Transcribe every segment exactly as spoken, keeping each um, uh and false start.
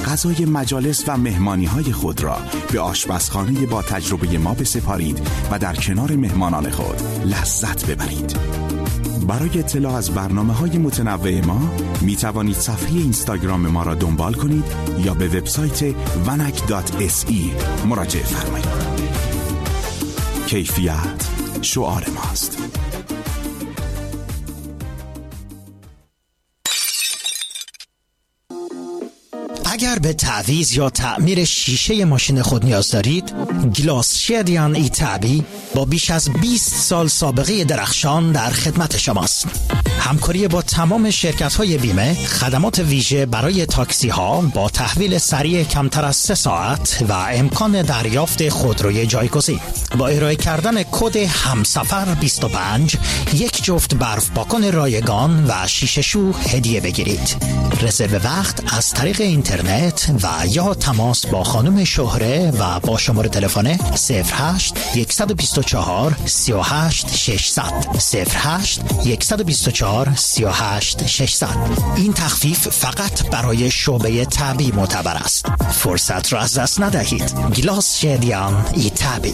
غذای مجالس و مهمانی‌های خود را به آشپزخانه با تجربه ما بسپارید و در کنار مهمانان خود لذت ببرید. برای اطلاع از برنامه‌های متنوع ما می توانید صفحه اینستاگرام ما را دنبال کنید یا به وبسایت ونک دات اس ای مراجعه فرمایید. کیفیت شعار ماست. اگر به تعویض یا تعمیر شیشه ماشین خود نیاز دارید، گلاس شدیان ایتابی با بیش از بیست سال سابقه درخشان در خدمت شماست. همکاری با تمام شرکت‌های بیمه، خدمات ویژه برای تاکسی‌ها با تحویل سریع کمتر از سه ساعت و امکان دریافت خودروی جایگزین. با ارائه کردن کد همسفر بیست و پنج یک جفت برف پاکن رایگان و شیشه شو هدیه بگیرید. رزرو وقت از طریق اینترنت و یا تماس با خانم شهره و با شماره تلفن صفر هشت یک دو چهار سه هشت شش صفر صفر صفر هشت یک دو چهار سه هشت شش صفر صفر. این تخفیف فقط برای شعبه طبی معتبر است. فرصت را از دست ندهید. گلاس شدیان ایتابی.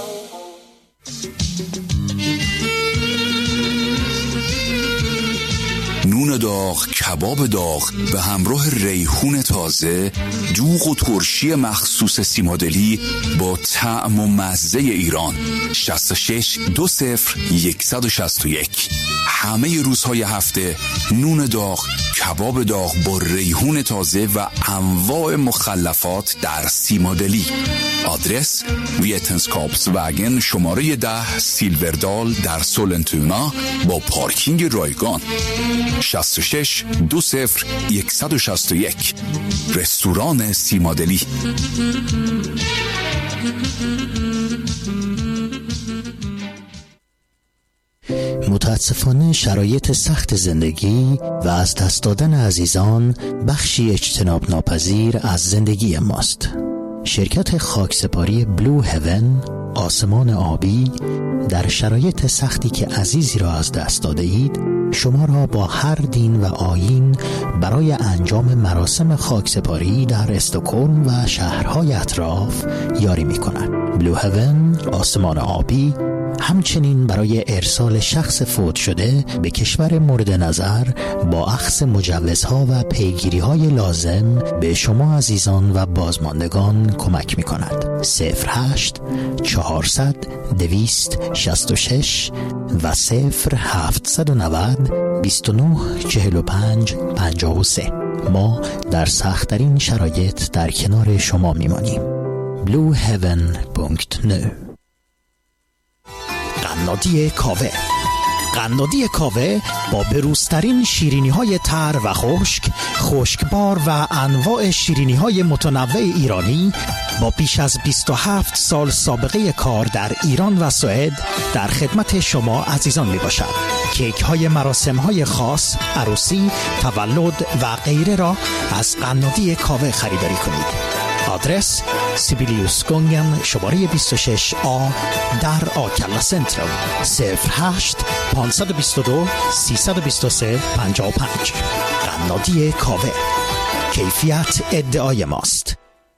نون داغ، کباب داغ به همراه ریحون تازه، دوغ و ترشی مخصوص سیمادلی با طعم و مزه ایران. شصت و شش دو صفر یک شش یک. همه روزهای هفته نون داغ، کباب داغ با ریحون تازه و انواع مخلفات در سیمادلی. آدرس ویتنسکاپس وگن شماره ده سیلوردال در سولنتونا با پارکینگ رایگان. شصت و شش دو صفر یک شش یک. رستوران سیمادلی. متاسفانه شرایط سخت زندگی و از دست دادن عزیزان بخشی اجتناب ناپذیر از زندگی ماست. شرکت خاکسپاری بلو هیون، آسمان آبی، در شرایط سختی که عزیزی را از دست داده اید شما را با هر دین و آیین برای انجام مراسم خاکسپاری در استکهلم و شهرهای اطراف یاری می کند. بلو هیون، آسمان آبی، همچنین برای ارسال شخص فوت شده به کشور مورد نظر با اخذ مجوزها و پیگیری‌های لازم به شما عزیزان و بازماندگان کمک می‌کند. صفر هشت چهارصد دویست شصت و شش و صفر هفتصد و نود بیست و نه چهل و پنج پنجاه و سه. ما در سخت‌ترین شرایط در کنار شما می‌مانیم. بلو هیون دات نت. قنادی کاوه. قنادی کاوه با بروزترین شیرینی های تر و خشک، خشکبار و انواع شیرینی های متنوع ایرانی با بیش از بیست و هفت سال سابقه کار در ایران و سوئد در خدمت شما عزیزان می باشد. کیک های مراسم های خاص، عروسی، تولد و غیره را از قنادی کاوه خریداری کنید. آدرس سیبیلیوس گونگن شماره بیست و شش آ در آکلا سنترال. صفر هشت پانصد و بیست و دو سیصد و بیست و سه پنجاه و پنج. قنادی کاوه، کیفیت ادعای ماست.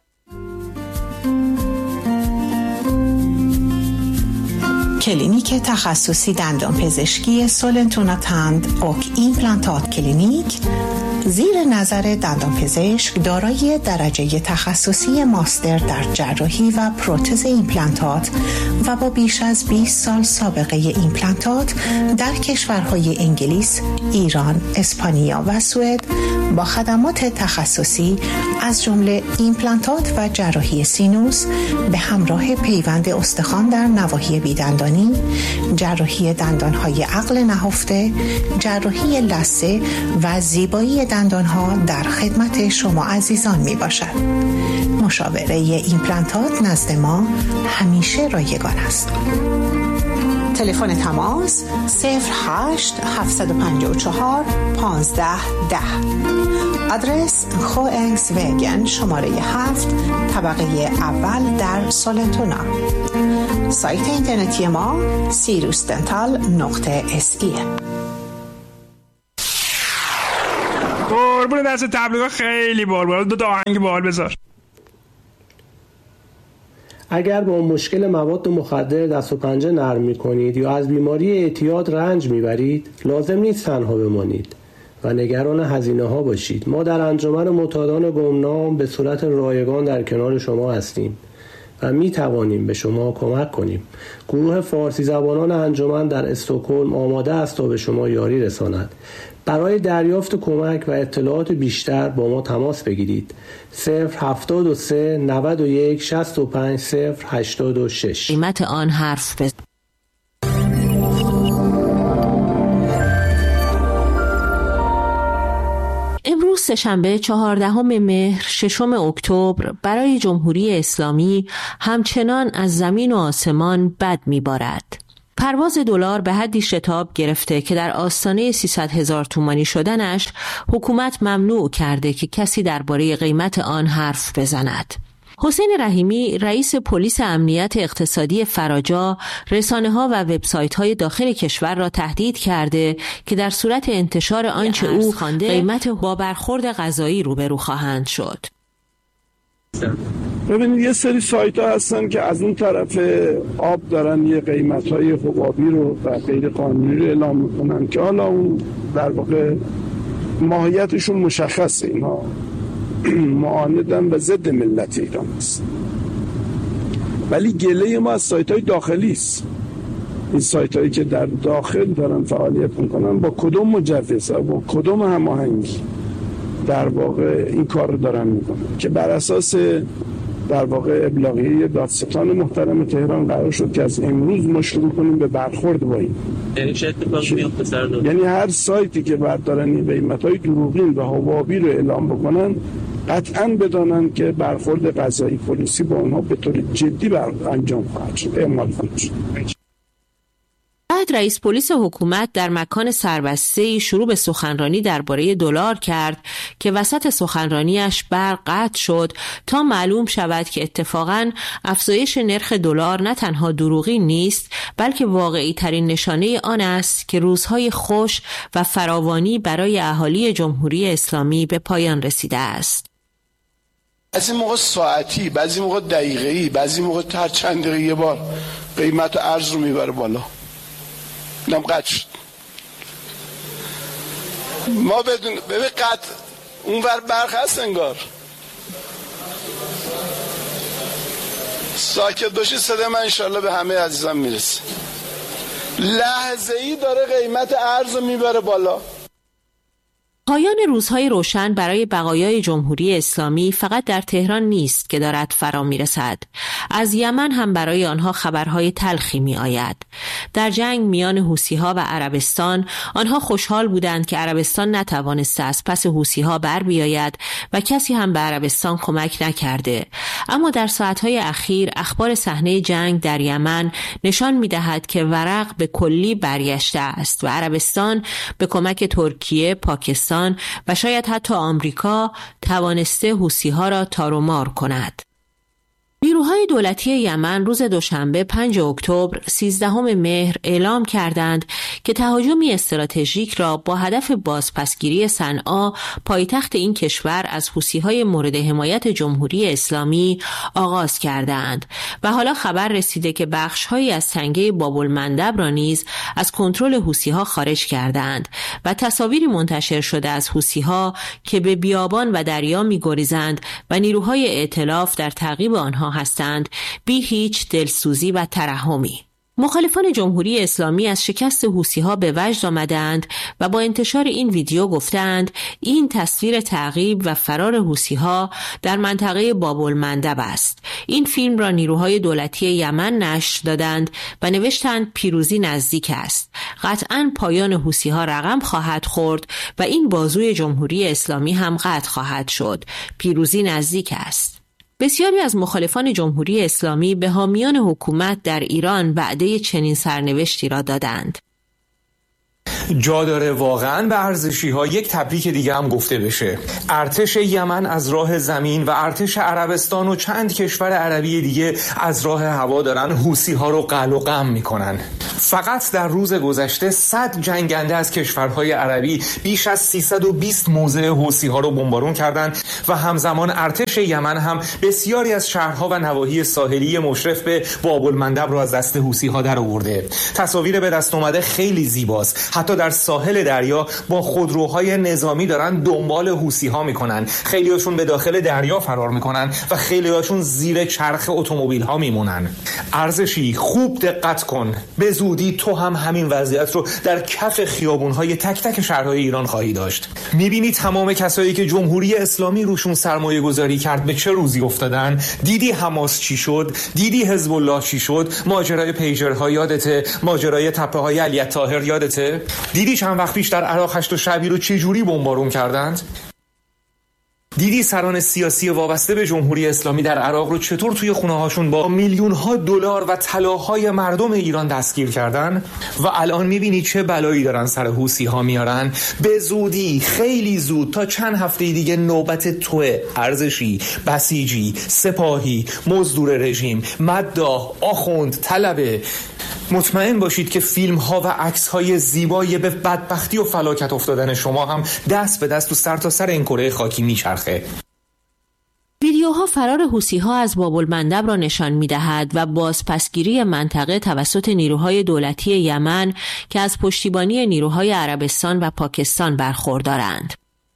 کلینیک تخصصی دندان پزشکی سولنتونا تند اوک ایمپلانتات کلینیک زیر نظر دندان پزشک دارای درجه تخصصی ماستر در جراحی و پروتز ایمپلانتات و با بیش از بیست سال سابقه ایمپلانتات در کشورهای انگلیس، ایران، اسپانیا و سوئد با خدمات تخصصی از جمله ایمپلانتات و جراحی سینوس به همراه پیوند استخوان در نواحی بیدندانی، جراحی دندانهای عقل نهفته، جراحی لثه و زیبایی دندانها در خدمت شما عزیزان می باشد. مشاوره ایمپلانتات نزد ما همیشه رایگان است. تلفن تماس صفر هشت هفتصد و پنجاه و چهار پانزده ده. آدرس خوانگس وگن شماره هفت طبقه اول در سولنتونا. سایت اینترنتی ما سیروس دنتال نقطه اس ای. قربون دست تبلیغات خیلی بال بال. دو تا آهنگ بال بذار. اگر با مشکل مواد مخدر دست و پنجه نرم می‌کنید یا از بیماری اعتیاد رنج می‌برید، لازم نیست تنها بمانید و نگران هزینه‌ها باشید. ما در انجمن معتادان گمنام به صورت رایگان در کنار شما هستیم و می توانیم به شما کمک کنیم. گروه فارسی زبانان انجمن در استکهلم آماده است تا به شما یاری رساند. برای دریافت کمک و اطلاعات بیشتر با ما تماس بگیرید. صفر هفتاد و سه نود و یک شصت و پنج صفر هشتاد و شش. قیمت آن حرف بزن. امروز سه‌شنبه چهاردهم مهر ششم اکتبر برای جمهوری اسلامی همچنان از زمین و آسمان بد میبارد. پرواز دلار به حدی شتاب گرفته که در آستانه سیصد هزار تومانی شدنش حکومت ممنوع کرده که کسی درباره قیمت آن حرف بزند. حسین رحیمی رئیس پلیس امنیت اقتصادی فراجا رسانه‌ها و وبسایت‌های داخل کشور را تهدید کرده که در صورت انتشار آنچه او خوانده قیمت با برخورد قضایی روبرو خواهند شد. ببینید یه سری سایت ها هستن که از اون طرف آب دارن یه قیمت های حبابی رو و غیر قانونی رو اعلام میکنن که حالا اون در واقع ماهیتشون مشخصه، اینها معاندن و ضد ملت ایران است. ولی گله ما از سایت های داخلی است. این سایت هایی که در داخل دارن فعالیت میکنن با کدوم مجوز و با کدوم هماهنگی در واقع این کار رو دارن میکنن که بر اساس در واقع ابلاغیه دادستان محترم تهران قرار شد که از امروز ما شروع کنیم به برخورد با این. یعنی چه اتفاقی میفته سر داد؟ یعنی هر سایتی که بعد دارن این قیمت‌های دروغین و حبابی رو اعلام بکنن قطعاً بدانن که برخورد قضایی پلیسی با اونها به طور جدی بر انجام خواهد شد، اعمال خواهد شد. بعد رئیس پلیس حکومت در مکان سربسته‌ای شروع به سخنرانی درباره دلار کرد که وسط سخنرانیش برق قطع شد تا معلوم شود که اتفاقاً افزایش نرخ دلار نه تنها دروغی نیست بلکه واقعی ترین نشانه آن است که روزهای خوش و فراوانی برای اهالی جمهوری اسلامی به پایان رسیده است. بعضی موقع ساعتی، بعضی موقع دقیقه‌ای، بعضی موقع هر چند دقیقه یه بار قیمت ارز رو میبره بالا. نم قطع شد. ما بدون ببین قطع اونور برق هست انگار. ساکت باشی صدا من انشالله به همه عزیزان میرسه. لحظه ای داره قیمت ارز رو میبره بالا. پایان روزهای روشن برای بقایای جمهوری اسلامی فقط در تهران نیست که دارد فرا میرسد. از یمن هم برای آنها خبرهای تلخی می آید. در جنگ میان حوثی‌ها و عربستان آنها خوشحال بودند که عربستان نتوانسته از پس حوثی‌ها بر بیاید و کسی هم به عربستان کمک نکرده. اما در ساعتهای اخیر اخبار صحنه جنگ در یمن نشان می‌دهد که ورق به کلی برگشته است و عربستان به کمک ترکیه، پاکستان و شاید حتی آمریکا توانسته حوثی‌ها را تار و مار کند. نیروهای دولتی یمن روز دوشنبه پنج اکتبر سیزدهم مهر اعلام کردند که تهاجمی استراتژیک را با هدف بازپسگیری صنعا پایتخت این کشور از حوثی‌های مورد حمایت جمهوری اسلامی آغاز کردند و حالا خبر رسیده که بخش‌هایی از تنگه باب‌المندب را نیز از کنترل حوثی‌ها خارج کردند و تصاویری منتشر شده از حوثی‌ها که به بیابان و دریا می‌گریزند و نیروهای ائتلاف در تعقیب آنها هستند بی هیچ دلسوزی و ترحمی. مخالفان جمهوری اسلامی از شکست حوثی‌ها به وجد آمدند و با انتشار این ویدیو گفتند این تصویر تعقیب و فرار حوثی‌ها در منطقه باب‌المندب است. این فیلم را نیروهای دولتی یمن نشر دادند و نوشتند پیروزی نزدیک است. قطعاً پایان حوثی‌ها رقم خواهد خورد و این بازوی جمهوری اسلامی هم قطع خواهد شد. پیروزی نزدیک است. بسیاری از مخالفان جمهوری اسلامی به حامیان حکومت در ایران وعده چنین سرنوشتی را دادند. جا داره واقعا به ارزشی ها یک تبریک دیگه هم گفته بشه. ارتش یمن از راه زمین و ارتش عربستان و چند کشور عربی دیگه از راه هوا دارن حوثی ها رو قل و قم میکنن. فقط در روز گذشته صد جنگنده از کشورهای عربی بیش از سیصد و بیست موضع حوثی ها رو بمبارون کردند و همزمان ارتش یمن هم بسیاری از شهرها و نواحی ساحلی مشرف به باب المندب رو از دست حوثی ها در آورده. تصاویر به دست اومده خیلی زیباست. حتی در ساحل دریا با خودروهای نظامی دارن دنبال حوثی ها میکنن. خیلی هاشون به داخل دریا فرار میکنن و خیلی هاشون زیر چرخ اتومبیل ها میمونن. ارزشی خوب دقت کن، به زودی تو هم همین وضعیت رو در کف خیابون های تک تک شهرهای ایران خواهی داشت. میبینی تمام کسایی که جمهوری اسلامی روشون سرمایه گذاری کرد به چه روزی افتادن. دیدی حماس چی شد، دیدی حزب الله چی شد، ماجرای پیجرها یادته، ماجرای تپه های علی طاهر یادته، دیدی چند وقت پیش در عراق هشت شعبی رو چه جوری بمبارون کردند، دیدی سران سیاسی وابسته به جمهوری اسلامی در عراق رو چطور توی خونه هاشون با میلیون ها دلار و طلاهای مردم ایران دستگیر کردن و الان میبینی چه بلایی دارن سر حوثی ها میارن. به زودی، خیلی زود، تا چند هفته دیگه نوبت توه. ارزشی، بسیجی، سپاهی، مزدور رژیم، مداح، آخوند، طلبه. مطمئن باشید که فیلم ها و عکس های زیبای به بدبختی و فلاکت افتادن شما هم دست به دست تو سر تا سر این کره خاکی میچرخه. ویدیوها فرار حوثی‌ها از باب المندب را نشان می‌دهد و بازپسگیری منطقه توسط نیروهای دولتی یمن که از پشتیبانی نیروهای عربستان و پاکستان برخوردارند.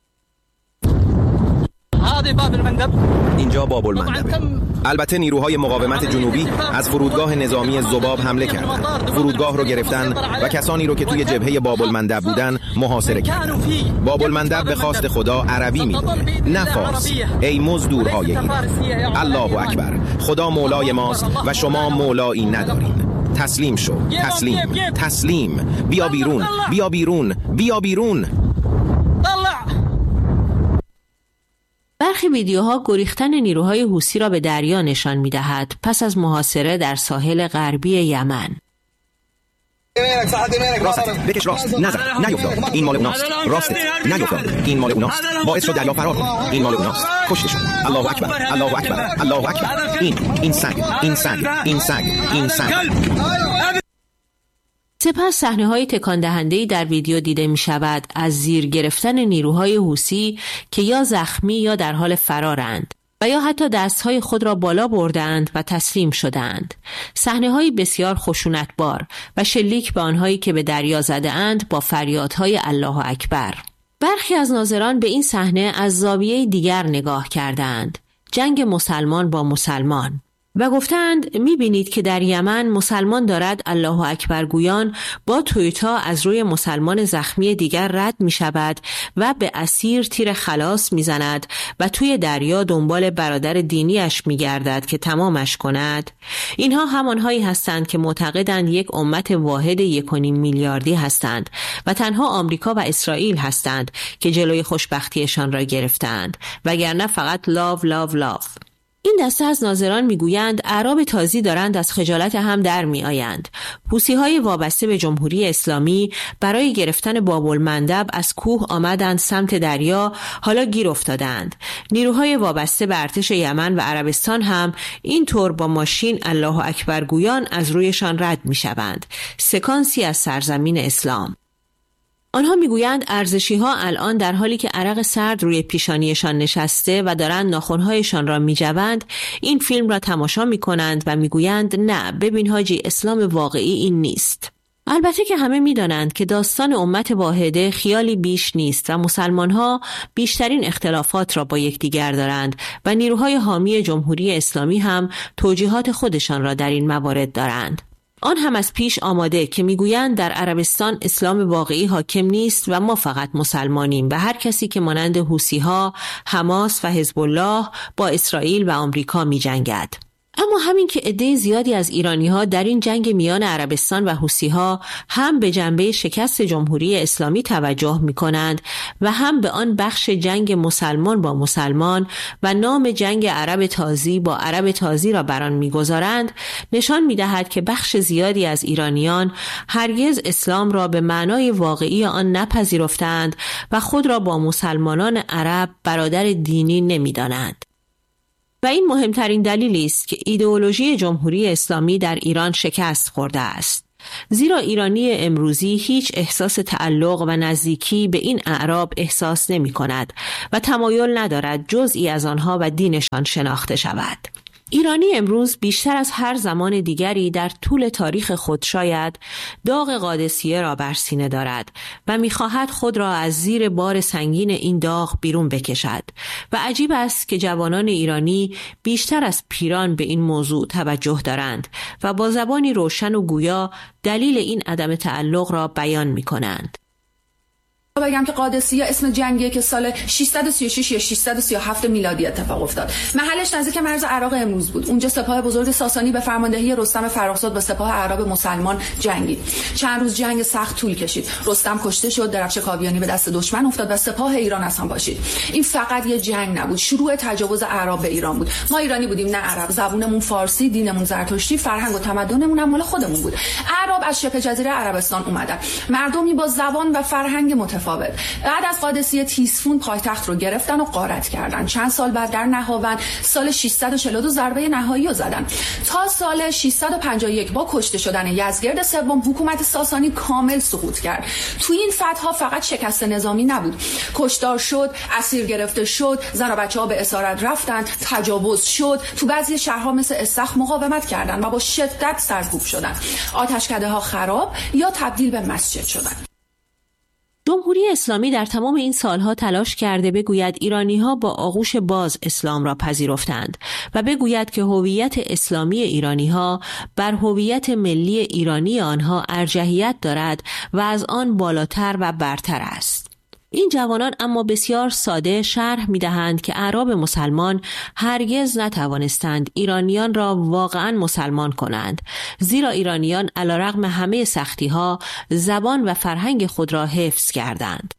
اینجا باب المندبه. البته نیروهای مقاومت جنوبی از فرودگاه نظامی ذباب حمله کردند. فرودگاه رو گرفتن و کسانی رو که توی جبهه باب المندب بودن محاصره کردند. باب المندب به خواست خدا عربی میدونه، نه فارسی. ای مزدورهای ایران، الله اکبر، خدا مولای ماست و شما مولایی ندارین. تسلیم شو، تسلیم، تسلیم. بیا بیرون، بیا بیرون، بیا بیرون. برخی ویدیوها گریختن نیروهای حوثی را به دریا نشان می‌دهد پس از محاصره در ساحل غربی یمن. راست بکش راست، نظر نیفتاد، این مال اوناست. راست نیفتاد، این مال اوناست. باعث شد دریا فرار کنه، این مال اوناست. کشتشون. الله اکبر، الله اکبر، الله اکبر. این این سگ، این سگ، این سگ، این سگ. سپس صحنه‌های تکان دهنده‌ای در ویدیو دیده می‌شود از زیر گرفتن نیروهای حوثی که یا زخمی یا در حال فرارند و یا حتی دستهای خود را بالا بردند و تسلیم شدند. صحنه‌های بسیار خشونتبار و شلیک به آنهایی که به دریا زده‌اند با فریادهای الله اکبر. برخی از ناظران به این صحنه از زاویه دیگر نگاه کردند، جنگ مسلمان با مسلمان، و گفتند می‌بینید که در یمن مسلمان دارد الله اکبر گویان با تویوتا از روی مسلمان زخمی دیگر رد می‌شود و به اسیر تیر خلاص می‌زند و توی دریا دنبال برادر دینیش می‌گردد که تمامش کند. اینها همانهایی هستند که معتقدند یک امت واحد یک و نیم میلیاردی هستند و تنها آمریکا و اسرائیل هستند که جلوی خوشبختیشان را گرفتند، وگرنه فقط لاو لاو لاو. این دسته از ناظران میگویند اعراب تازی دارند از خجالت هم در می آیند. حوثی‌های وابسته به جمهوری اسلامی برای گرفتن باب المندب از کوه آمدند سمت دریا، حالا گیر افتادند. نیروهای وابسته به ارتش یمن و عربستان هم اینطور با ماشین الله اکبر گویان از رویشان رد می شوند. سکانسی از سرزمین اسلام. آنها میگویند ارزشی‌ها الان در حالی که عرق سرد روی پیشانیشان نشسته و دارند ناخن‌هایشان را می‌جوند، این فیلم را تماشا می‌کنند و میگویند نه، ببین حاجی، اسلام واقعی این نیست. البته که همه می‌دانند که داستان امت واحده خیالی بیش نیست و مسلمان‌ها بیشترین اختلافات را با یکدیگر دارند و نیروهای حامی جمهوری اسلامی هم توجیهات خودشان را در این موارد دارند. آن هم از پیش آماده که میگویند در عربستان اسلام واقعی حاکم نیست و ما فقط مسلمانیم و هر کسی که مانند حوثی‌ها، حماس و حزب الله با اسرائیل و آمریکا می‌جنگد. اما همین که عده زیادی از ایرانی‌ها در این جنگ میان عربستان و حوثی‌ها هم به جنبه شکست جمهوری اسلامی توجه می‌کنند و هم به آن بخش جنگ مسلمان با مسلمان و نام جنگ عرب تازی با عرب تازی را بر آن می‌گذارند، نشان می‌دهد که بخش زیادی از ایرانیان هرگز اسلام را به معنای واقعی آن نپذیرفتند و خود را با مسلمانان عرب برادر دینی نمی‌دانند. و این مهمترین دلیلی است که ایدئولوژی جمهوری اسلامی در ایران شکست خورده است. زیرا ایرانی امروزی هیچ احساس تعلق و نزدیکی به این اعراب احساس نمی کند و تمایل ندارد جزئی از آنها و دینشان شناخته شود. ایرانی امروز بیشتر از هر زمان دیگری در طول تاریخ خود شاید داغ قادسیه را بر سینه دارد و می‌خواهد خود را از زیر بار سنگین این داغ بیرون بکشد و عجیب است که جوانان ایرانی بیشتر از پیران به این موضوع توجه دارند و با زبانی روشن و گویا دلیل این عدم تعلق را بیان می‌کنند. بگم که قادسیه اسم جنگیه که سال ششصد و سی و شش یا ششصد و سی و هفت میلادی اتفاق افتاد. محلش نزدیک مرز عراق امروز بود. اونجا سپاه بزرگ ساسانی به فرماندهی رستم فرخزاد با سپاه عرب مسلمان جنگید. چند روز جنگ سخت طول کشید. رستم کشته شد، درفش کاویانی به دست دشمن افتاد و سپاه ایران از هم پاشید. این فقط یه جنگ نبود، شروع تجاوز اعراب به ایران بود. ما ایرانی بودیم نه عرب، زبونمون فارسی، دینمون زرتشتی، فرهنگ و تمدنمون هم مال خودمون بود. اعراب از شبه جزیره عربستان اومدن. مردمی با زبان و فرهنگ متفاوت. بعد از قادسیه تیسفون پایتخت رو گرفتن و غارت کردن. چند سال بعد در نهاوند سال ششصد و چهل و دو ضربه نهایی رو زدن. تا سال ششصد و پنجاه و یک با کشته شدن یزدگرد سوم حکومت ساسانی کامل سقوط کرد. تو این فتح‌ها فقط شکست نظامی نبود، کشتار شد، اسیر گرفته شد، زن و بچه‌ها به اسارت رفتن، تجاوز شد، تو بعضی شهرها مثل استخ مقاومت کردن و با شدت سرکوب شدن. آتشکده‌ها خراب یا تبدیل به مسجد شدن. جمهوری اسلامی در تمام این سالها تلاش کرده بگوید ایرانی‌ها با آغوش باز اسلام را پذیرفتند و بگوید که هویت اسلامی ایرانی‌ها بر هویت ملی ایرانی آنها ارجحیت دارد و از آن بالاتر و برتر است. این جوانان اما بسیار ساده شرح می‌دهند که اعراب مسلمان هرگز نتوانستند ایرانیان را واقعاً مسلمان کنند، زیرا ایرانیان علیرغم همه سختی‌ها زبان و فرهنگ خود را حفظ کردند.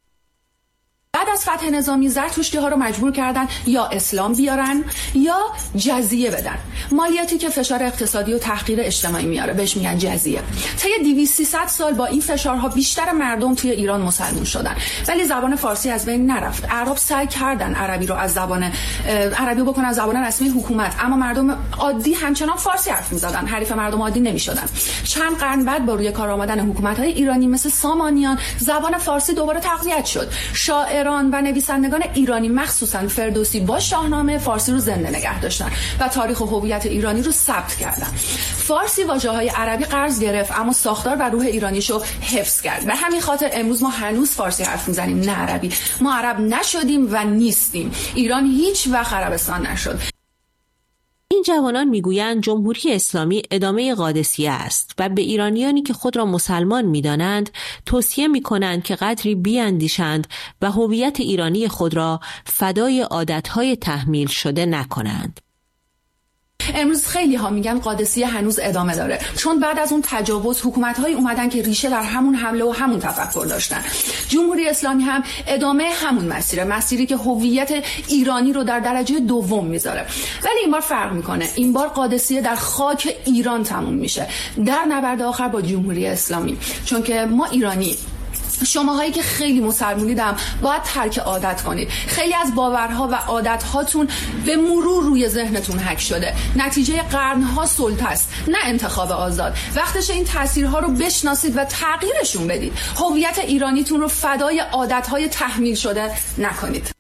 بعد از فتح نظامی زرتشتی‌ها رو مجبور کردن یا اسلام بیارن یا جزیه بدن. مالیاتی که فشار اقتصادی و تحقیر اجتماعی میاره بهش میگن جزیه. طی دویست سیصد سال با این فشارها بیشتر مردم توی ایران مسلمان شدن، ولی زبان فارسی از بین نرفت. اعراب سعی کردن عربی رو از زبان عربی بکنن از زبان رسمی حکومت، اما مردم عادی همچنان فارسی حرف می‌زدن، حریف مردم عادی نمی‌شدن. چند قرن بعد با روی کار آمدن حکومت‌های ایرانی مثل سامانیان زبان فارسی دوباره تقویت شد. شاعران و نویسندگان ایرانی مخصوصا فردوسی با شاهنامه فارسی رو زنده نگه داشتن و تاریخ و هویت ایرانی رو ثبت کردن. فارسی واژه‌های عربی قرض گرفت اما ساختار و روح ایرانیشو حفظ کرد. به همین خاطر امروز ما هنوز فارسی حرف میزنیم نه عربی. ما عرب نشدیم و نیستیم. ایران هیچ وقت عربستان نشد. این جوانان میگویند جمهوری اسلامی ادامه قادسیه است و به ایرانیانی که خود را مسلمان میدانند توصیه میکنند که قدری بیاندیشند و هویت ایرانی خود را فدای عادتهای تحمیل شده نکنند. امروز خیلی ها میگن قادسیه هنوز ادامه داره، چون بعد از اون تجاوز حکومت‌های اومدن که ریشه در همون حمله و همون تفکر داشتن. جمهوری اسلامی هم ادامه همون مسیره، مسیری که هویت ایرانی رو در درجه دوم میذاره. ولی این بار فرق میکنه. این بار قادسیه در خاک ایران تموم میشه، در نبرد آخر با جمهوری اسلامی، چون که ما ایرانی شماهایی که خیلی مسلمونیدم باید ترک عادت کنید. خیلی از باورها و عادتهاتون به مرور روی ذهنتون حک شده. نتیجه قرنها سلطه است، نه انتخاب آزاد. وقتش این تاثیرها رو بشناسید و تغییرشون بدید. هویت ایرانیتون رو فدای عادتهای تحمیل شده نکنید.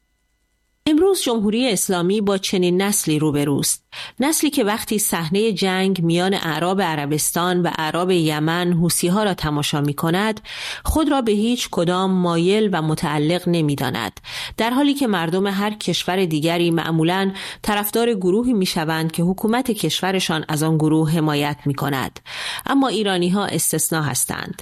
امروز جمهوری اسلامی با چنین نسلی روبروست. نسلی که وقتی صحنه جنگ میان اعراب عربستان و اعراب یمن حوثی‌ها را تماشا می‌کند، خود را به هیچ کدام مایل و متعلق نمی‌داند، در حالی که مردم هر کشور دیگری معمولاً طرفدار گروهی می‌شوند که حکومت کشورشان از آن گروه حمایت می‌کند. اما ایرانی‌ها استثنا هستند.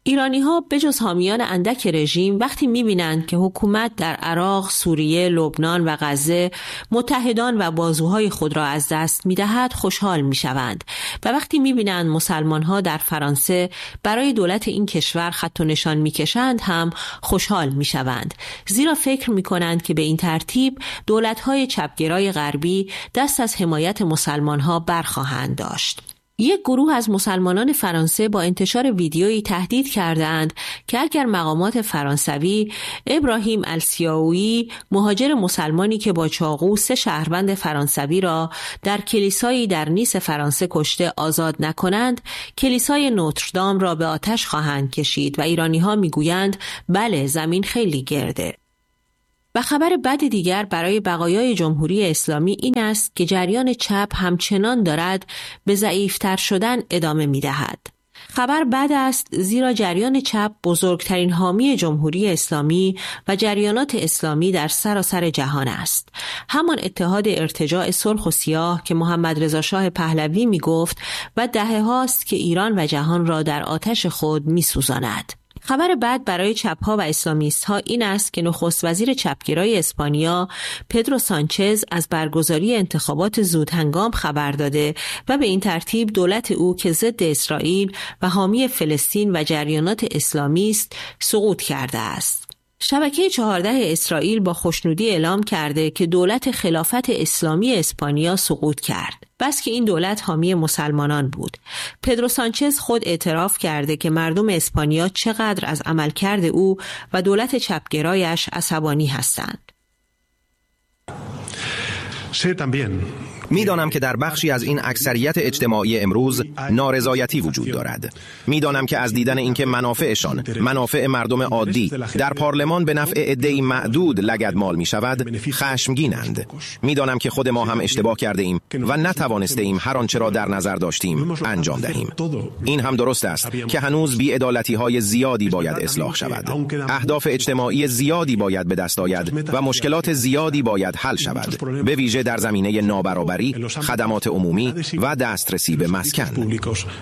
ایرانی ها بجز حامیان اندک رژیم وقتی می‌بینند که حکومت در عراق، سوریه، لبنان و غزه متحدان و بازوهای خود را از دست می‌دهد خوشحال می‌شوند و وقتی می‌بینند مسلمان‌ها در فرانسه برای دولت این کشور خط و نشان می‌کشند هم خوشحال می‌شوند، زیرا فکر می‌کنند که به این ترتیب دولت‌های چپگرای غربی دست از حمایت مسلمان‌ها برخواهند داشت. یک گروه از مسلمانان فرانسه با انتشار ویدیویی تهدید کردند که اگر مقامات فرانسوی ابراهیم السیاوی، مهاجر مسلمانی که با چاقو سه شهروند فرانسوی را در کلیسایی در نیس فرانسه کشته آزاد نکنند، کلیسای نوتردام را به آتش خواهند کشید و ایرانی‌ها میگویند بله، زمین خیلی گرده. و خبر بد دیگر برای بقایای جمهوری اسلامی این است که جریان چپ همچنان دارد به ضعیفتر شدن ادامه می دهد. خبر بد است زیرا جریان چپ بزرگترین حامی جمهوری اسلامی و جریانات اسلامی در سراسر جهان است. همان اتحاد ارتجاع سرخ و سیاه که محمد رضا شاه پهلوی می گفت و دهه هاست که ایران و جهان را در آتش خود می سوزاند. خبر بد برای چپ‌ها و اسلامیست‌ها این است که نخست وزیر چپگرای اسپانیا پدرو سانچز از برگزاری انتخابات زودهنگام خبر داده و به این ترتیب دولت او که ضد اسرائیل و حامی فلسطین و جریانات اسلامی است سقوط کرده است. شبکه چهارده اسرائیل با خوشنودی اعلام کرده که دولت خلافت اسلامی اسپانیا سقوط کرد، بس که این دولت حامی مسلمانان بود. پدرو سانچز خود اعتراف کرده که مردم اسپانیا چقدر از عملکرد او و دولت چپگرایش عصبانی هستند. میدانم که در بخشی از این اکثریت اجتماعی امروز نارضایتی وجود دارد. میدانم که از دیدن اینکه منافعشان، منافع مردم عادی در پارلمان به نفع عده‌ای معدود لگدمال می شود، خشمگینند. میدانم که خود ما هم اشتباه کرده ایم و نتوانسته ایم هر آنچه را در نظر داشتیم انجام دهیم. این هم درست است که هنوز بی‌عدالتی های زیادی باید اصلاح شود. اهداف اجتماعی زیادی باید به دست آید و مشکلات زیادی باید حل شود، به ویژه در زمینه نابرابری، خدمات عمومی و دسترسی به مسکن.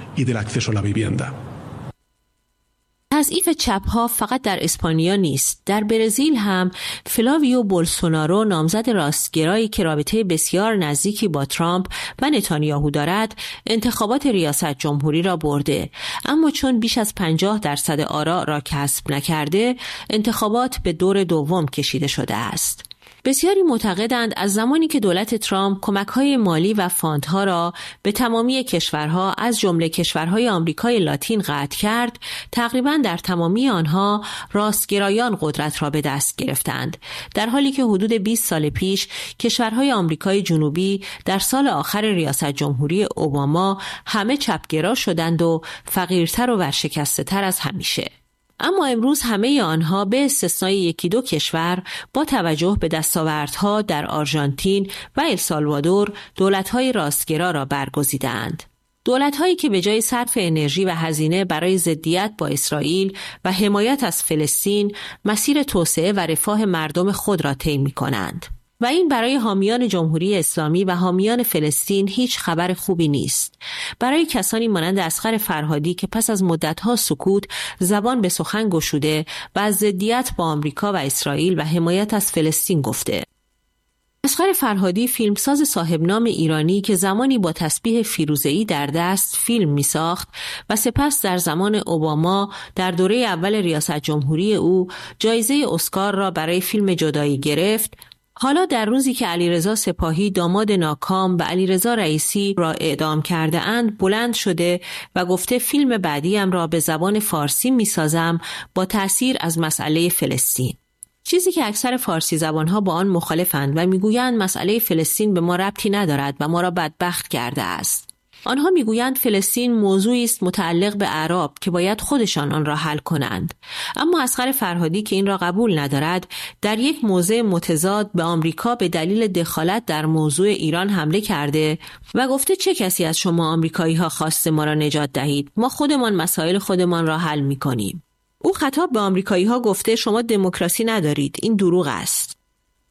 تضعیف چپ‌ها فقط در اسپانیا نیست. در برزیل هم فلاویو بولسونارو، نامزد راستگرایی که رابطه بسیار نزدیکی با ترامپ و نتانیاهو دارد، انتخابات ریاست جمهوری را برده، اما چون بیش از پنجاه درصد آرا را کسب نکرده، انتخابات به دور دوم کشیده شده است. بسیاری معتقدند از زمانی که دولت ترامپ کمک‌های مالی و فاندها را به تمامی کشورها از جمله کشورهای آمریکای لاتین قطع کرد، تقریباً در تمامی آنها راستگرایان قدرت را به دست گرفتند، در حالی که حدود بیست سال پیش کشورهای آمریکای جنوبی در سال آخر ریاست جمهوری اوباما همه چپگرا شدند و فقیرتر و ورشکسته‌تر از همیشه. اما امروز همه آنها به استثنای یکی دو کشور با توجه به دستاوردها در آرژانتین و السالوادور دولت‌های راستگرا را برگزیدند. دولت‌هایی که به جای صرف انرژی و هزینه برای ضدیت با اسرائیل و حمایت از فلسطین مسیر توسعه و رفاه مردم خود را طی می‌کنند. و این برای حامیان جمهوری اسلامی و حامیان فلسطین هیچ خبر خوبی نیست. برای کسانی مانند اصغر فرهادی که پس از مدت‌ها سکوت زبان به سخن گشوده و از ضدیت با آمریکا و اسرائیل و حمایت از فلسطین گفته. اصغر فرهادی فیلمساز صاحب نام ایرانی که زمانی با تسبیح فیروزه‌ای در دست فیلم می‌ساخت و سپس در زمان اوباما در دوره اول ریاست جمهوری او جایزه اسکار را برای فیلم جدایی گرفت، حالا در روزی که علیرضا سپاهی داماد ناکام و علیرضا رئیسی را اعدام کرده اند بلند شده و گفته فیلم بعدیم را به زبان فارسی می‌سازم با تأثیر از مسئله فلسطین. چیزی که اکثر فارسی زبانها با آن مخالفند و میگویند مسئله فلسطین به ما ربطی ندارد و ما را بدبخت کرده است. آنها میگویند فلسطین موضوعی است متعلق به اعراب که باید خودشان آن را حل کنند. اما اصغر فرهادی که این را قبول ندارد، در یک موضع متضاد به آمریکا به دلیل دخالت در موضوع ایران حمله کرده و گفته چه کسی از شما آمریکایی ها خواسته ما را نجات دهید؟ ما خودمان مسائل خودمان را حل می‌کنیم. او خطاب به آمریکایی ها گفته شما دموکراسی ندارید، این دروغ است.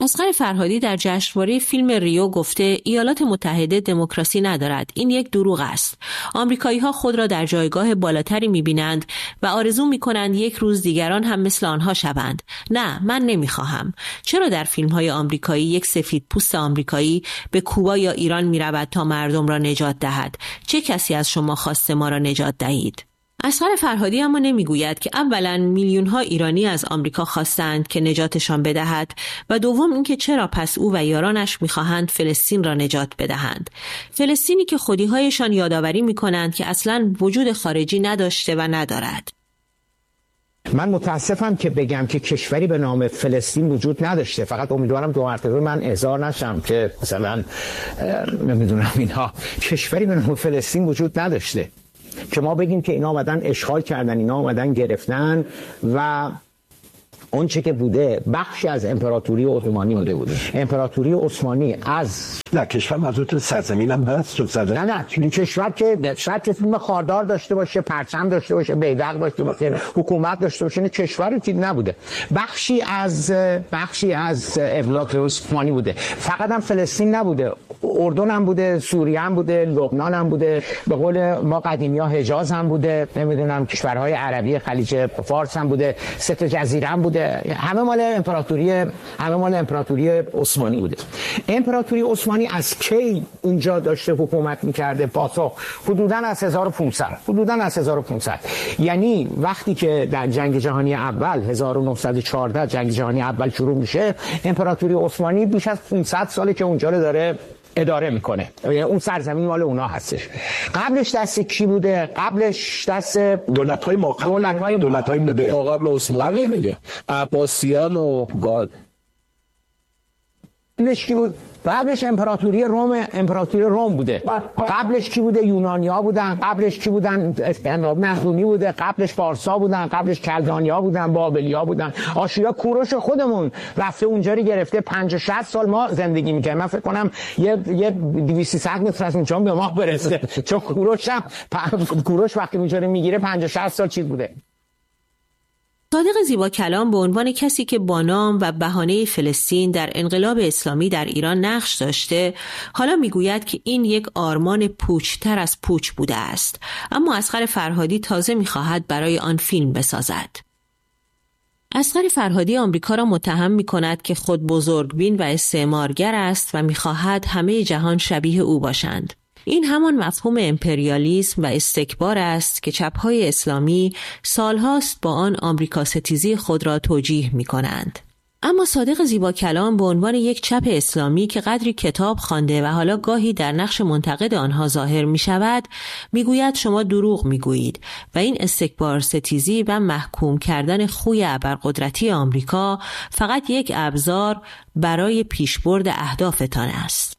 اصغر فرهادی در جشنواره فیلم ریو گفته ایالات متحده دموکراسی ندارد. این یک دروغ است. آمریکایی‌ها خود را در جایگاه بالاتری می‌بینند و آرزو می‌کنند یک روز دیگران هم مثل آنها شوند. نه، من نمی‌خواهم. چرا در فیلم‌های آمریکایی یک سفیدپوست آمریکایی به کوبا یا ایران می‌رود تا مردم را نجات دهد؟ چه کسی از شما خواسته ما را نجات دهید؟ اصغر فرهادی اما نمیگوید که اولا میلیون‌ها ایرانی از آمریکا خواستند که نجاتشان بدهد و دوم اینکه چرا پس او و یارانش می‌خواهند فلسطین را نجات بدهند. فلسطینی که خودی‌هایشان یادآوری می‌کنند که اصلاً وجود خارجی نداشته و ندارد. من متاسفم که بگم که کشوری به نام فلسطین وجود نداشته. فقط امیدوارم دو مرتبه من احضار نشم که مثلا نمیدونم اینها کشوری به نام فلسطین وجود نداشته که ما بگیم که اینا آمدن اشغال کردن، اینا آمدن گرفتن و اون چه که بوده بخشی از امپراتوری عثمانی بوده بوده. امپراتوری عثمانی از نه کشور منظورت سرزمین هم هست تو سرزمین نه نه این کشور که شاید که فیلم خاردار داشته باشه، پرچم داشته باشه، بیرق داشته باشه، حکومت داشته باشه، این کشور چیزی نبوده. بخشی از بخشی از املاک عثمانی بوده. فقط هم فلسطین نبوده، اردن هم بوده، سوریه هم بوده، لبنان هم بوده، به قول ما قدیمی‌ها حجاز هم بوده، نمیدونم کشورهای عربی خلیج فارس هم بوده، سه تا جزیره هم بوده. همه مال امپراتوری همه مال امپراتوری عثمانی بوده. امپراتوری عثمانی از کی اونجا داشته حکومت می‌کرده؟ پاسخ حدوداً از هزار و پانصد حدوداً از هزار و پانصد یعنی وقتی که در جنگ جهانی اول هزار و نهصد و چهارده جنگ جهانی اول شروع میشه، امپراتوری عثمانی بیش از پانصد ساله که اونجا رو داره اداره میکنه. یعنی اون سرزمین مال اونا هستش. قبلش دست کی بوده؟ قبلش دست دولت‌های ما دولت‌های دولت‌های مده قبل عثمانی میگه عباسیان و گاد قبلش کی بود؟ قبلش امپراتوری روم امپراتوری روم بوده. قبلش کی بوده؟ یونانیا بودن. قبلش کی بودن؟ مخدونی بوده. قبلش فارسا بودن. قبلش کلدانیا بودن، بابلیا بودن. آشوریا کوروش خودمون رفته اونجا رو گرفته. پنجاه شصت سال ما زندگی می‌کردیم. من فکر کنم یه یه دویست سیصد متر از اونجا به ما برسه. چون کوروش هم کوروش وقتی اونجا رو میگیره پنجاه شصت سال چیز بوده. صادق زیبا کلام به عنوان کسی که با نام و بهانه فلسطین در انقلاب اسلامی در ایران نقش داشته، حالا میگوید که این یک آرمان پوچتر از پوچ بوده است، اما اصغر فرهادی تازه میخواهد برای آن فیلم بسازد. اصغر فرهادی آمریکا را متهم میکند که خود بزرگبین و استعمارگر است و میخواهد همه جهان شبیه او باشند. این همان مفهوم امپریالیسم و استکبار است که چپ‌های اسلامی سالهاست با آن آمریکا ستیزی خود را توجیه می‌کنند. اما صادق زیبا کلام به عنوان یک چپ اسلامی که قدری کتاب خوانده و حالا گاهی در نقش منتقد آنها ظاهر می‌شود، می‌گوید شما دروغ می‌گویید و این استکبار ستیزی و محکوم کردن خوی ابرقدرتی آمریکا فقط یک ابزار برای پیشبرد اهدافتان است.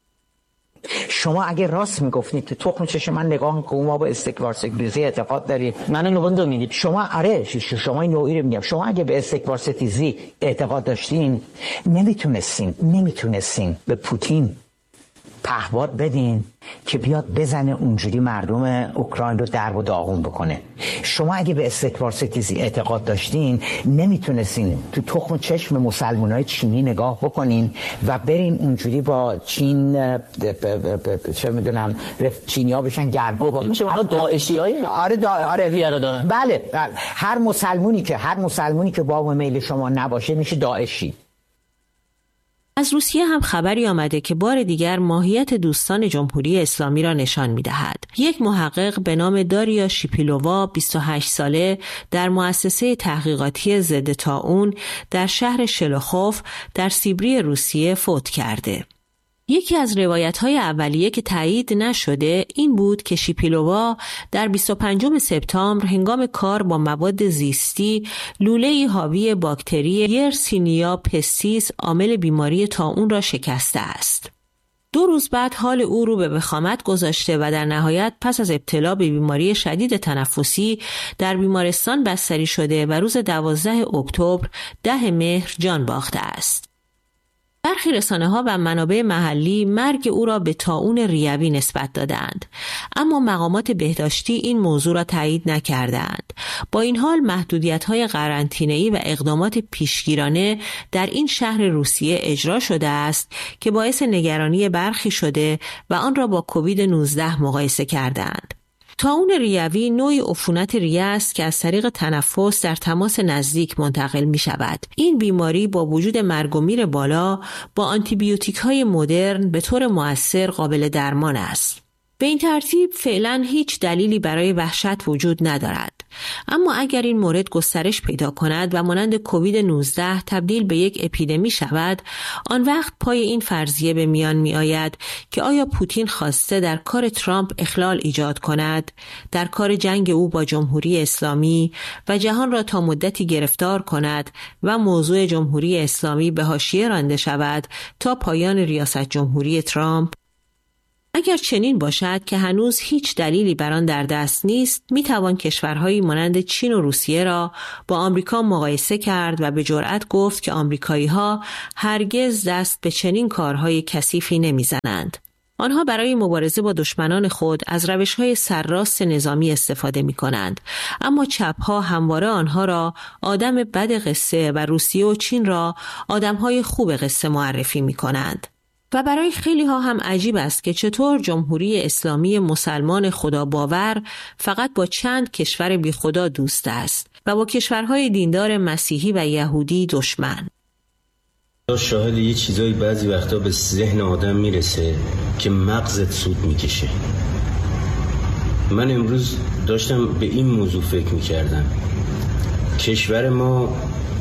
شما اگه راست میگفتید تو تخم چشم من نگاه کنم ما با استکبار ستیزی اعتقاد دارید، منو نوبندو میدید. شما آره شما این نوعی رو میگم، شما اگه به استکبار ستیزی اعتقاد داشتین نمیتونستین نمیتونستین به پوتین پهپاد بدین که بیاد بزنه اونجوری مردم اوکراین رو درب و داغون بکنه. شما اگه به استکبار ستیزی اعتقاد داشتین نمیتونستین تو تخم چشم مسلمانای چینی نگاه بکنین و برین اونجوری با چین چه میدونم چینی‌ها بشن گرم میشه حالا داعشیای آره دا... آره بیاره دا... بله هر مسلمونی که هر مسلمونی که باب و میل شما نباشه میشه داعشی. از روسیه هم خبری آمده که بار دیگر ماهیت دوستان جمهوری اسلامی را نشان می‌دهد. یک محقق به نام داریا شیپیلووا بیست و هشت ساله در مؤسسه تحقیقاتی ضد طاعون در شهر شلوخوف در سیبری روسیه فوت کرده. یکی از روایت‌های اولیه که تایید نشده این بود که شیپیلووا در بیست و پنجم سپتامبر هنگام کار با مواد زیستی لوله‌ای حاوی باکتری یرسینیا پستیس عامل بیماری طاعون را شکسته است. دو روز بعد حال او رو به وخامت گذاشته و در نهایت پس از ابتلا به بیماری شدید تنفسی در بیمارستان بستری شده و روز دوازدهم اکتبر ده مهر جان باخته است. برخی رسانه‌ها و منابع محلی مرگ او را به طاعون ریوی نسبت دادند، اما مقامات بهداشتی این موضوع را تایید نکردند. با این حال محدودیت‌های قرنطینه‌ای و اقدامات پیشگیرانه در این شهر روسیه اجرا شده است که باعث نگرانی برخی شده و آن را با کووید نوزده مقایسه کردند. طاعون ریوی نوعی عفونت ریه است که از طریق تنفس در تماس نزدیک منتقل می شود. این بیماری با وجود مرگ و میر بالا با آنتیبیوتیک های مدرن به طور مؤثر قابل درمان است. به این ترتیب فعلا هیچ دلیلی برای وحشت وجود ندارد. اما اگر این مورد گسترش پیدا کند و مانند کووید نوزده تبدیل به یک اپیدمی شود، آن وقت پای این فرضیه به میان می آید که آیا پوتین خواسته در کار ترامپ اخلال ایجاد کند، در کار جنگ او با جمهوری اسلامی و جهان را تا مدتی گرفتار کند و موضوع جمهوری اسلامی به حاشیه رانده شود تا پایان ریاست جمهوری ترامپ؟ اگر چنین باشد که هنوز هیچ دلیلی بر آن در دست نیست، می توان کشورهایی مانند چین و روسیه را با آمریکا مقایسه کرد و به جرأت گفت که آمریکایی‌ها هرگز دست به چنین کارهای کثیفی نمی‌زنند. آنها برای مبارزه با دشمنان خود از روش‌های سرراست نظامی استفاده می‌کنند، اما چپ‌ها همواره آنها را آدم بد قصه و روسیه و چین را آدم‌های خوب قصه معرفی می‌کنند. و برای خیلی ها هم عجیب است که چطور جمهوری اسلامی مسلمان خدا باور فقط با چند کشور بی خدا دوست است و با کشورهای دیندار مسیحی و یهودی دشمن. شاهد یه چیزایی بعضی وقتا به ذهن آدم میرسه که مغزت سود میکشه. من امروز داشتم به این موضوع فکر میکردم. کشور ما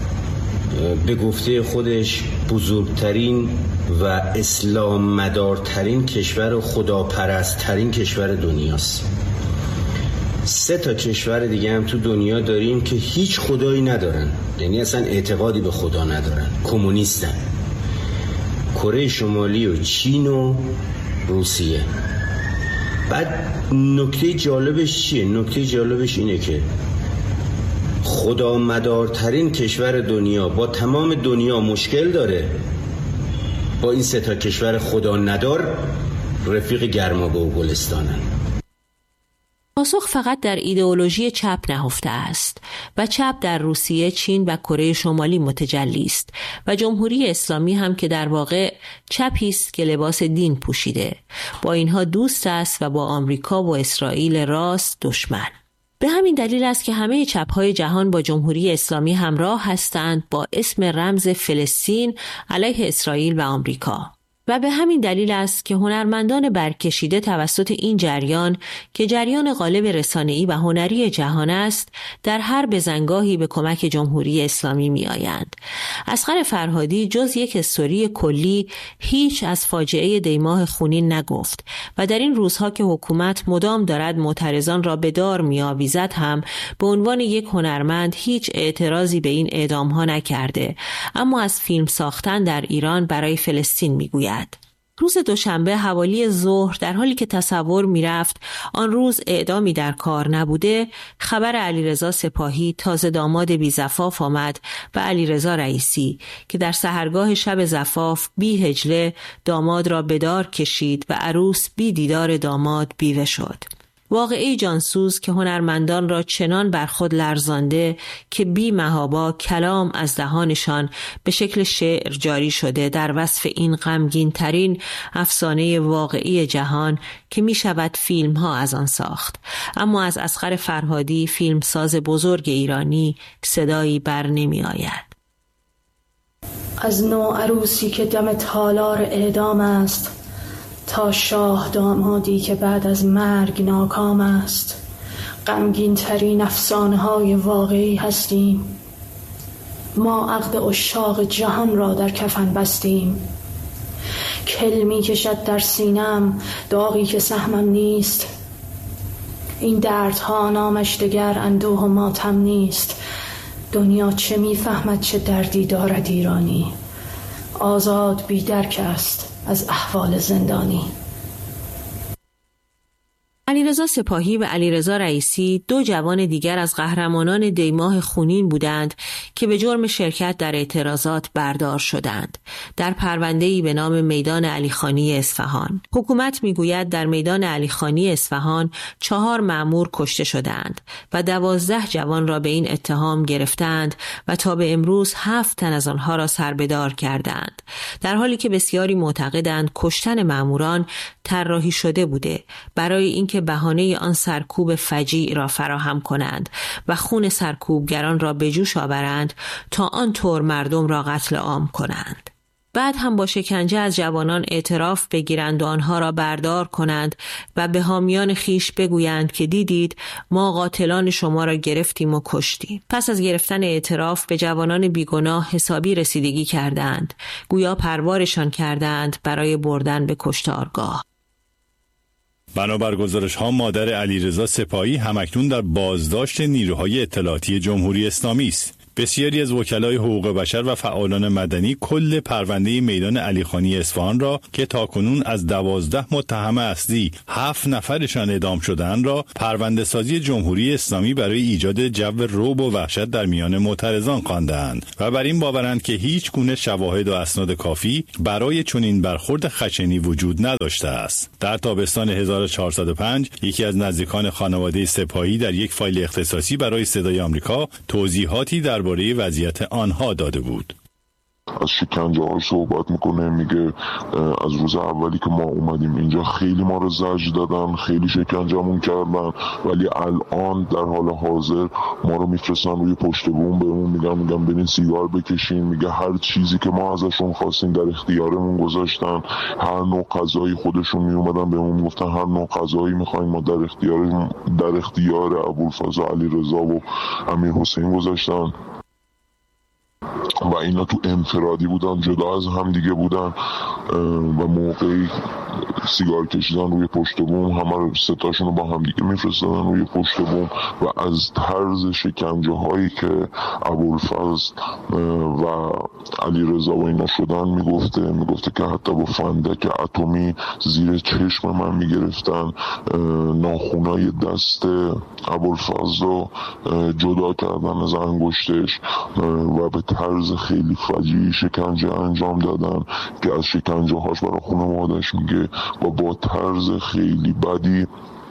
به گفته خودش بزرگترین و اسلام مدارترین کشور و خداپرستترین کشور دنیاست. سه تا کشور دیگه هم تو دنیا داریم که هیچ خدایی ندارن، یعنی اصلا اعتقادی به خدا ندارن، کمونیستن. کره شمالی و چین و روسیه. بعد نکته جالبش چیه؟ نکته جالبش اینه که خدا مدارترین کشور دنیا با تمام دنیا مشکل داره، با این سه تا کشور خدا ندار رفیق گرمابه و گلستانن. پاسخ فقط در ایدئولوژی چپ نهفته است و چپ در روسیه، چین و کره شمالی متجلی است و جمهوری اسلامی هم که در واقع چپی است که لباس دین پوشیده، با اینها دوست است و با آمریکا و اسرائیل راست دشمن. به همین دلیل است که همه چپ‌های جهان با جمهوری اسلامی همراه هستند با اسم رمز فلسطین علیه اسرائیل و آمریکا. و به همین دلیل است که هنرمندان برکشیده توسط این جریان که جریان غالب رسانه‌ای و هنری جهان است، در هر بزنگاهی به کمک جمهوری اسلامی می آیند. اصغر فرهادی جز یک استوری کلی هیچ از فاجعه دیماه خونین نگفت و در این روزها که حکومت مدام دارد معترضان را به دار می آویزد هم به عنوان یک هنرمند هیچ اعتراضی به این اعدام‌ها نکرده، اما از فیلم ساختن در ایران برای فلسطین می گوید. روز دوشنبه حوالی ظهر در حالی که تصور می‌رفت آن روز اعدامی در کار نبوده، خبر علیرضا سپاهی تازه داماد بی زفاف آمد و علیرضا رئیسی که در سحرگاه شب زفاف بی هجله داماد را به دار کشید و عروس بی دیدار داماد بیوه شد. واقعی جانسوز که هنرمندان را چنان بر خود لرزانده که بی محابا کلام از دهانشان به شکل شعر جاری شده در وصف این غمگین ترین افسانه واقعی جهان که می شود فیلم ها از آن ساخت. اما از اصغر فرهادی فیلمساز بزرگ ایرانی صدایی بر نمی آید. از نو عروسی که دم تالار اعدام است تا شاه دامادی که بعد از مرگ ناکام است، غمگین ترین افسانه های واقعی هستیم. ما عقد عشاق جهان را در کفن بستیم. کل می کشد در سینم داغی که سهمم نیست. این دردها نامش دگر اندوه و ماتم نیست. دنیا چه می فهمد چه دردی دارد ایرانی. آزاد بی درک است از احوال زندانی. علیرضا سپاهی و علیرضا رئیسی دو جوان دیگر از قهرمانان دیماه خونین بودند که به جرم شرکت در اعتراضات بردار شدند در پرونده‌ای به نام میدان علیخانی اصفهان. حکومت میگوید در میدان علیخانی اصفهان چهار مأمور کشته شدند و دوازده جوان را به این اتهام گرفتند و تا به امروز هفت تن از آنها را سربدار کردند، در حالی که بسیاری معتقدند کشتن مأموران طراحی شده بوده برای اینکه بهانه آن سرکوب فجیع را فراهم کنند و خون سرکوبگران را به جوش آورند تا آن طور مردم را قتل عام کنند. بعد هم با شکنجه از جوانان اعتراف بگیرند و آنها را بردار کنند و به حامیان خیش بگویند که دیدید ما قاتلان شما را گرفتیم و کشتیم. پس از گرفتن اعتراف به جوانان بیگناه حسابی رسیدگی کردند، گویا پروارشان کردند برای بردن به کشتارگاه. بنابر گزارش‌ها مادر علیرضا سپاهی همکنون در بازداشت نیروهای اطلاعاتی جمهوری اسلامی است. بسیاری از وکلای حقوق بشر و فعالان مدنی کل پرونده میدان علیخانی اصفهان را که تاکنون از دوازده متهم اصلی هفت نفرشان اعدام شدند را پرونده سازی جمهوری اسلامی برای ایجاد جو رعب و وحشت در میان معترضان خواندند و بر این باورند که هیچ گونه شواهد و اسناد کافی برای چنین برخورد خشنی وجود نداشته است. در تابستان هزار و چهارصد و پنج یکی از نزدیکان خانواده سپاهی در یک فایل اختصاصی برای صدای آمریکا توضیحاتی درباره وضعیت آنها داده بود. از شکنجه ها صحبت میکنه، میگه از روز اولی که ما اومدیم اینجا خیلی ما رو زجر دادن، خیلی شکنجهمون کردن، ولی الان در حال حاضر ما رو میفرستن روی پشت بوم، بهمون میگن میگن برین سیگار بکشین، میگه هر چیزی که ما ازشون خواستیم در اختیارمون گذاشتن، هر نوع غذایی خودشون میومدن بهمون گفتن هر نوع غذایی میخوایم ما در اختیار در اختیار ابوالفضل و علیرضا و امیر حسین گذاشتن و اینا تو انفرادی بودن، جدا از هم دیگه بودن و موقعی سیگار کشیدن روی پشت بوم همه رو ستاشون رو با هم دیگه میفرستادن روی پشت بوم و از طرز شکنجه هایی که ابوالفضل و علیرضا و اینا شدن میگفته میگفته که حتی با فندک اتمی زیر چشم من میگرفتن، ناخونای دست ابوالفضل رو جدا کردن از انگشتش و به طرز خیلی فجیعی شکنجه انجام دادن که از شکنجه هاش برای خانواده‌اش میگه و با طرز خیلی بدی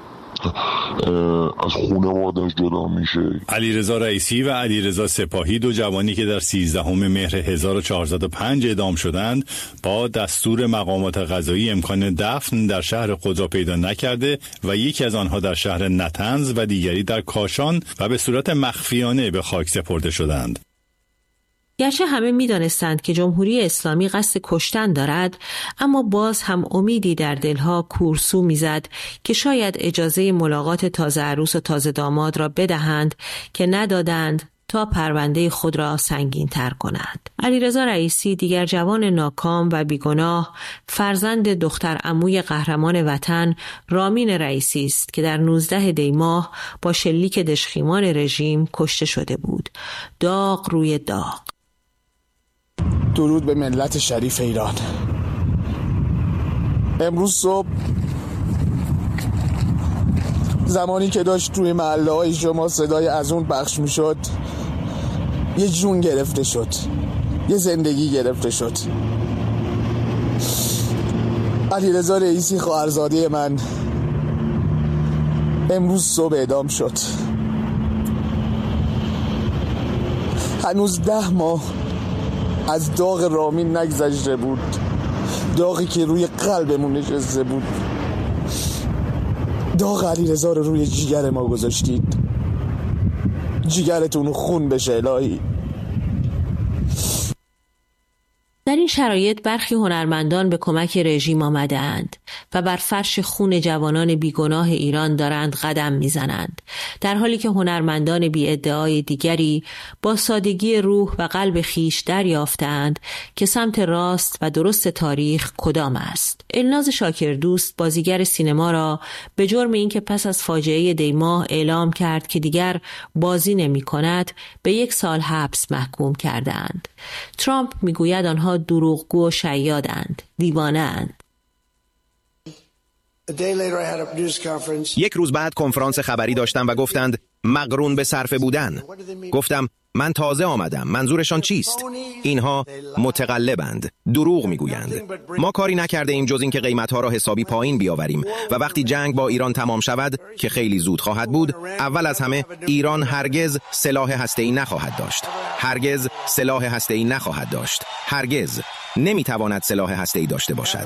از خانواده‌اش جدا میشه. علیرضا رئیسی و علیرضا سپاهی، دو جوانی که در سیزدهم مهر هزار و چهارصد و پنج اعدام شدند، با دستور مقامات قضایی امکان دفن در شهر قدرا پیدا نکرده و یکی از آنها در شهر نطنز و دیگری در کاشان و به صورت مخفیانه به خاک سپرده شدند. گرچه همه می دانستند که جمهوری اسلامی قصد کشتن دارد، اما باز هم امیدی در دلها کورسو می زد که شاید اجازه ملاقات تازه عروس و تازه داماد را بدهند که ندادند تا پرونده خود را سنگین تر کنند. علیرضا رئیسی، دیگر جوان ناکام و بیگناه، فرزند دختر عموی قهرمان وطن رامین رئیسی است که در نوزده دی ماه با شلیک دژخیمان رژیم کشته شده بود. داغ روی داغ. درود به ملت شریف ایران. امروز صبح زمانی که داشت توی محله های شما صدای از اون پخش می شد، یه جون گرفته شد، یه زندگی گرفته شد. علیرضا رئیسی خواهرزاده من امروز صبح اعدام شد. هنوز ده ماه از داغ رامین نگذشته بود، داغی که روی قلبمون نشسته بود. داغ علیرضا رو روی جیگر ما گذاشتید، جیگرتون خون بشه الهی. در این شرایط برخی هنرمندان به کمک رژیم آمده اند و بر فرش خون جوانان بیگناه ایران دارند قدم میزنند، در حالی که هنرمندان بی ادعای دیگری با سادگی روح و قلب خیش دریافتند که سمت راست و درست تاریخ کدام است. الناز شاکردوست، بازیگر سینما، را به جرم اینکه پس از فاجعه دی ماه اعلام کرد که دیگر بازی نمی کند به یک سال حبس محکوم کردند. ترامپ میگوید آنها دروغگو و شیادند، دیوانه اند. یک روز بعد کنفرانس خبری داشتم و گفتند مقرون به صرفه بودن. گفتم من تازه آمدم، منظورشان چیست؟ اینها متقلبند، دروغ میگویند. ما کاری نکرده ایم جز اینکه قیمتها را حسابی پایین بیاوریم و وقتی جنگ با ایران تمام شود که خیلی زود خواهد بود، اول از همه ایران هرگز سلاح هسته‌ای نخواهد داشت. هرگز سلاح هسته‌ای نخواهد داشت. هرگز نمیتواند سلاح هسته‌ای داشته باشد.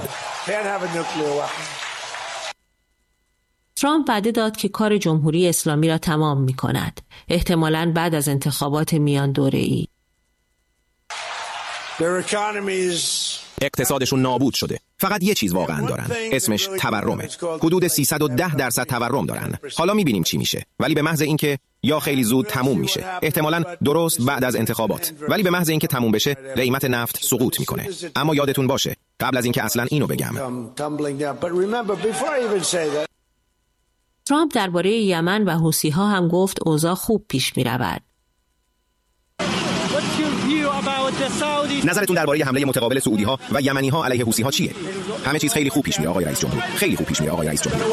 ترامپ وعده داد که کار جمهوری اسلامی را تمام می کند، احتمالاً بعد از انتخابات میان دوره‌ای. اقتصادشون نابود شده. فقط یه چیز واقعا دارن، اسمش تورمه. حدود سیصد و ده درصد تورم دارن. حالا میبینیم چی میشه، ولی به محض اینکه یا خیلی زود تموم میشه، احتمالاً درست بعد از انتخابات، ولی به محض اینکه تموم بشه قیمت نفت سقوط میکنه. اما یادتون باشه قبل از اینکه اصلا اینو بگم، ترامپ درباره یمن و حوثی‌ها هم گفت اوضاع خوب پیش می‌رود. نظرتون درباره حمله متقابل سعودی‌ها و یمنی‌ها علیه حوثی‌ها چیه؟ همه چیز خیلی خوب پیش میره آقای رئیس جمهور. خیلی خوب پیش میره آقای رئیس جمهور.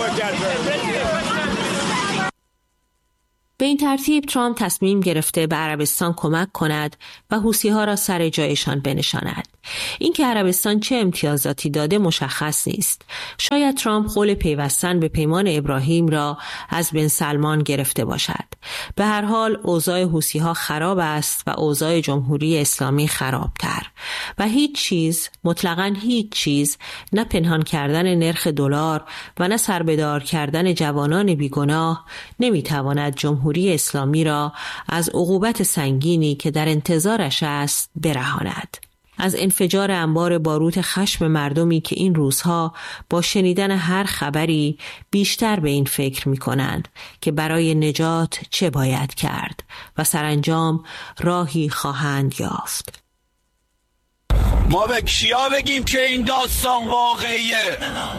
به این ترتیب ترامپ تصمیم گرفته به عربستان کمک کند و حوثی‌ها را سر جایشان بنشاند. اینکه عربستان چه امتیازاتی داده مشخص نیست. شاید ترامپ قول پیوستن به پیمان ابراهیم را از بن سلمان گرفته باشد. به هر حال اوضاع حوثی‌ها خراب است و اوضاع جمهوری اسلامی خرابتر و هیچ چیز، مطلقاً هیچ چیز، نه پنهان کردن نرخ دلار و نه سربدار کردن جوانان بیگناه نمیتواند جمهوری اسلامی را از عقوبت سنگینی که در انتظارش است برهاند. از انفجار انبار باروت خشم مردمی که این روزها با شنیدن هر خبری بیشتر به این فکر می کنند که برای نجات چه باید کرد و سرانجام راهی خواهند یافت. ما به کیا بگیم که این داستان واقعیه؟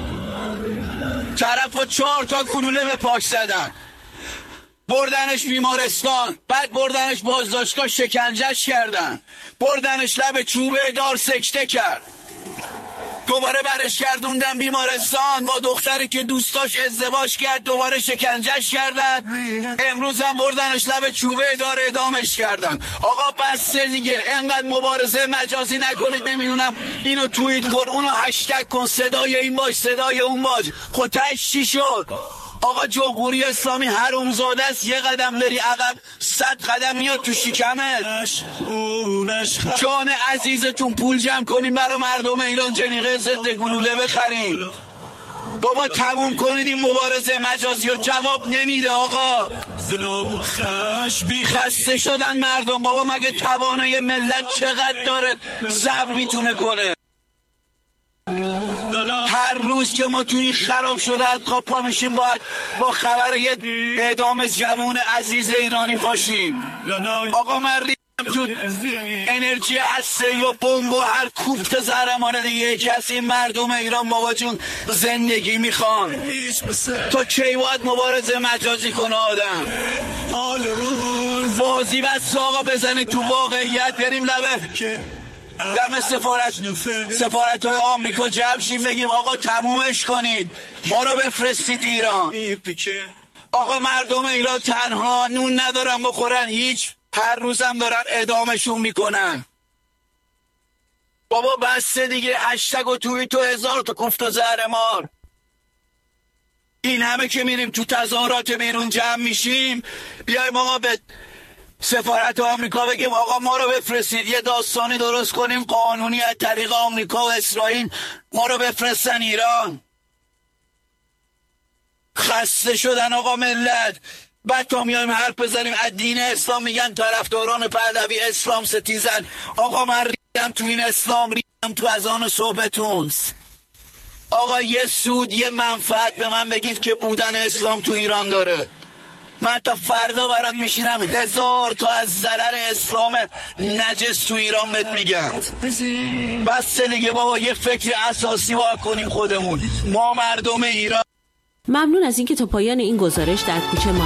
طرف ها چهار تا گلوله به پاش زدن، بردنش بیمارستان، بعد بردنش بازداشتگاه شکنجهش کردن، بردنش لب چوبه دار سکته کرد، دوباره برش گردوندن بیمارستان، با دختری که دوستاش ازدواج کرد دوباره شکنجهش کردن، امروز هم بردنش لب چوبه دار اعدامش کردن. آقا بس دیگه، انقدر مبارزه مجازی نکنید، نمیدونم اینو توییت کن، اونو هشتگ کن، صدای این باش، صدای اون باش. خود تش چی شد؟ آقا جمهوری اسلامی حرومزاده است، یه قدم بری عقب صد قدم میاد تو شکمت. جان عزیزتون پول جمع کنیم برای مردم ایران جنیقه ضد گلوله بخریم. بابا تموم کنید این مبارزه مجازی و جواب نمیده. آقا خسته شدن مردم. بابا مگه توانای ملت چقدر داره صبر میتونه کنه؟ هر روز که ما توی خراب شده خواب پا میشیم باید با خبر یه اعدام جوان عزیز ایرانی باشیم. آقا من تو انرژی هسته و بمب و هر کوفت زهرمانه دیگه کسی مردم ایران بابا جون زندگی میخوان. تو کی باید مبارزه مجازی کنه آدم؟ بازی بس آقا بزنید تو واقعیت، بریم لبه دم سفارت سفارت های آمریکا جمع شیم بگیم آقا تمومش کنید، ما رو بفرستید ایران. آقا مردم ایران تنها نون ندارن بخورن، هیچ، هر روزم دارن اعدامشون میکنن. بابا بسته دیگه، هشتگ و توی تو هزار تا کوفت و زهرمار. این همه که میریم تو تظاهرات بیرون جمع میشیم، بیایم آقا به سفارت آمریکا بگیم آقا ما رو بفرستید، یه داستانی درست کنیم قانونی از طریق آمریکا و اسرائیل ما رو بفرستن ایران. خسته شدن آقا ملت. بعد تا میایم حرف بزنیم از دین اسلام میگن طرفداران پهلوی اسلام ستیزن. آقا من ریدم تو این اسلام، ریدم تو اذان صبحتون. آقا یه سود یه منفعت به من بگید که بودن اسلام تو ایران داره. من تا فردا برات میشینم هزار تا از ضرر اسلام نجس تو ایران بهت میگم. بس دیگه بابا، یه فکر اساسی باید کنیم خودمون، ما مردم ایران. ممنون از اینکه تا پایان این گزارش در کوچه